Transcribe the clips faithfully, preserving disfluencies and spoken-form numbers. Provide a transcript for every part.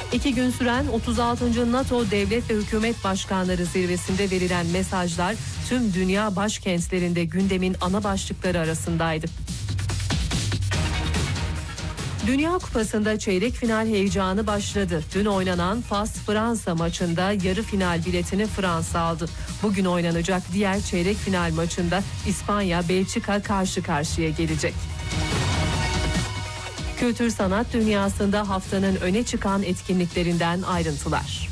İki gün süren otuz altıncı NATO Devlet ve Hükümet Başkanları Zirvesi'nde verilen mesajlar tüm dünya başkentlerinde gündemin ana başlıkları arasındaydı. Dünya Kupası'nda çeyrek final heyecanı başladı. Dün oynanan Fas-Fransa maçında yarı final biletini Fransa aldı. Bugün oynanacak diğer çeyrek final maçında İspanya-Belçika karşı karşıya gelecek. Kültür sanat dünyasında haftanın öne çıkan etkinliklerinden ayrıntılar.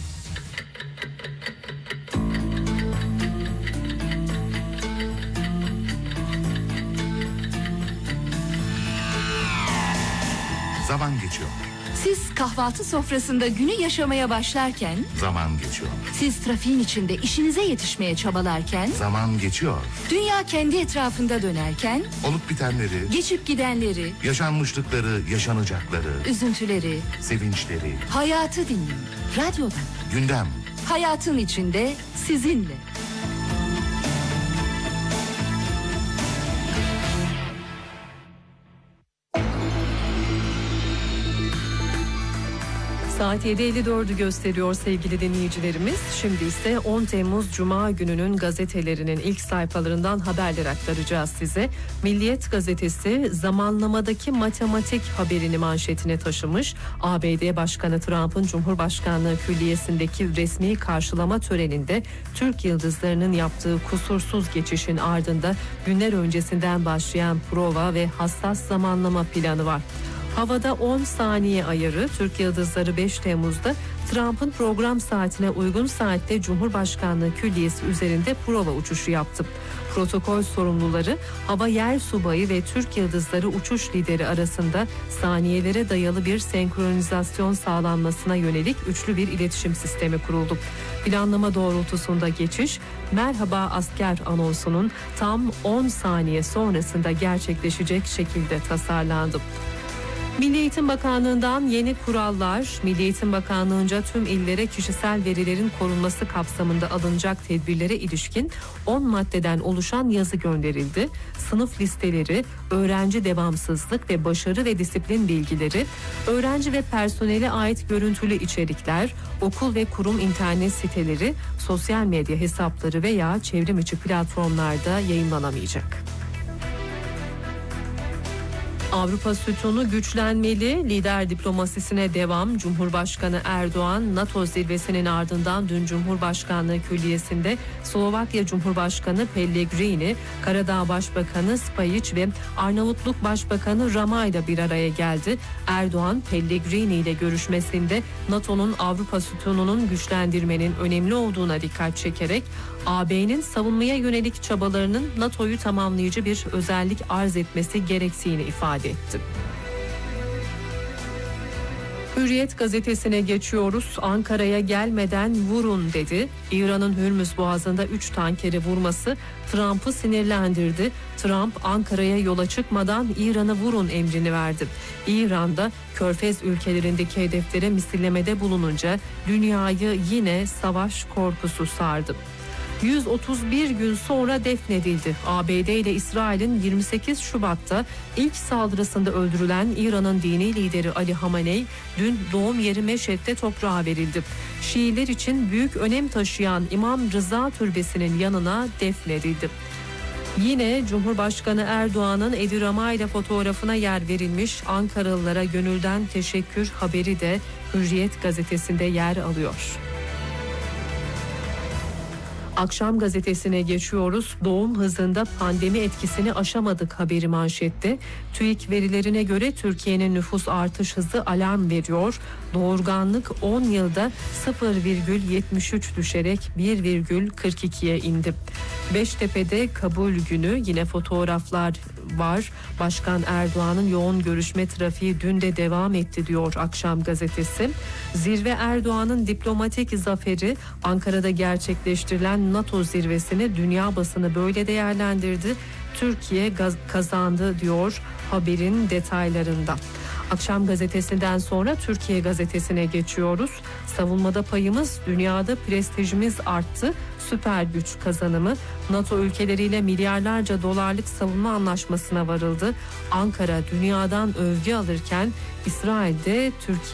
Zaman geçiyor. Siz kahvaltı sofrasında günü yaşamaya başlarken, Zaman geçiyor. siz trafiğin içinde işinize yetişmeye çabalarken, Zaman geçiyor. dünya kendi etrafında dönerken, Olup bitenleri, geçip gidenleri, yaşanmışlıkları, yaşanacakları, üzüntüleri, sevinçleri, hayatı dinleyin. Radyodan. gündem. Hayatın içinde sizinle. Saat yedi elli dördü gösteriyor sevgili dinleyicilerimiz. Şimdi ise on Temmuz Cuma gününün gazetelerinin ilk sayfalarından haberler aktaracağız size. Milliyet gazetesi zamanlamadaki matematik haberini manşetine taşımış. A B D Başkanı Trump'ın Cumhurbaşkanlığı Külliyesi'ndeki resmi karşılama töreninde Türk yıldızlarının yaptığı kusursuz geçişin ardında günler öncesinden başlayan prova ve hassas zamanlama planı var. Havada on saniye ayarı, Türk Yıldızları beş Temmuz'da Trump'ın program saatine uygun saatte Cumhurbaşkanlığı Külliyesi üzerinde prova uçuşu yaptı. Protokol sorumluları Hava Yer Subayı ve Türk Yıldızları uçuş lideri arasında saniyelere dayalı bir senkronizasyon sağlanmasına yönelik üçlü bir iletişim sistemi kuruldu. Planlama doğrultusunda geçiş, "Merhaba asker" anonsunun tam on saniye sonrasında gerçekleşecek şekilde tasarlandı. Milli Eğitim Bakanlığı'ndan yeni kurallar, Milli Eğitim Bakanlığı'nca tüm illere kişisel verilerin korunması kapsamında alınacak tedbirlere ilişkin on maddeden oluşan yazı gönderildi. Sınıf listeleri, öğrenci devamsızlık ve başarı ve disiplin bilgileri, öğrenci ve personele ait görüntülü içerikler, okul ve kurum internet siteleri, sosyal medya hesapları veya çevrim içi platformlarda yayınlanamayacak. Avrupa sütunu güçlenmeli, lider diplomasisine devam. Cumhurbaşkanı Erdoğan, NATO zirvesinin ardından dün Cumhurbaşkanlığı Külliyesi'nde Slovakya Cumhurbaşkanı Pellegrini, Karadağ Başbakanı Spajic ve Arnavutluk Başbakanı Rama ile bir araya geldi. Erdoğan, Pellegrini ile görüşmesinde NATO'nun Avrupa sütununun güçlendirmenin önemli olduğuna dikkat çekerek A B'nin savunmaya yönelik çabalarının NATO'yu tamamlayıcı bir özellik arz etmesi gerektiğini ifade etti. Hürriyet gazetesine geçiyoruz. Ankara'ya gelmeden vurun dedi. İran'ın Hürmüz Boğazı'nda üç tankeri vurması Trump'ı sinirlendirdi. Trump Ankara'ya yola çıkmadan İran'ı vurun emrini verdi. İran'da Körfez ülkelerindeki hedeflere misillemede bulununca dünyayı yine savaş korkusu sardı. yüz otuz bir gün sonra defnedildi. A B D ile İsrail'in yirmi sekiz Şubat'ta ilk saldırısında öldürülen İran'ın dini lideri Ali Hamenei dün doğum yeri Meşhed'de toprağa verildi. Şiiler için büyük önem taşıyan İmam Rıza Türbesi'nin yanına defnedildi. Yine Cumhurbaşkanı Erdoğan'ın Edi Rama ile fotoğrafına yer verilmiş Ankaralılara gönülden teşekkür haberi de Hürriyet gazetesinde yer alıyor. Akşam gazetesine geçiyoruz. Doğum hızında pandemi etkisini aşamadık haberi manşette. TÜİK verilerine göre Türkiye'nin nüfus artış hızı alarm veriyor. Doğurganlık on yılda sıfır virgül yetmiş üç düşerek bir virgül kırk ikiye indi. Beştepe'de kabul günü, yine fotoğraflar var. Başkan Erdoğan'ın yoğun görüşme trafiği dün de devam etti diyor Akşam gazetesi. Zirve Erdoğan'ın diplomatik zaferi, Ankara'da gerçekleştirilen NATO zirvesini dünya basını böyle değerlendirdi. Türkiye gaz- kazandı diyor haberin detaylarında. Akşam gazetesinden sonra Türkiye gazetesine geçiyoruz. Savunmada payımız, dünyada prestijimiz arttı. Süper güç kazanımı, NATO ülkeleriyle milyarlarca dolarlık savunma anlaşmasına varıldı. Ankara dünyadan övgü alırken İsrail'de Türkiye